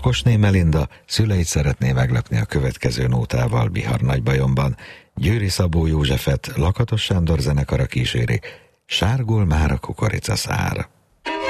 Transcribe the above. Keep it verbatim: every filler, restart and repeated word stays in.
Orkosné Melinda szüleit szeretné meglepni a következő nótával Bihar Nagybajomban. Győri Szabó Józsefet Lakatos Sándor zenekara kíséri, sárgul már a kukoricaszár.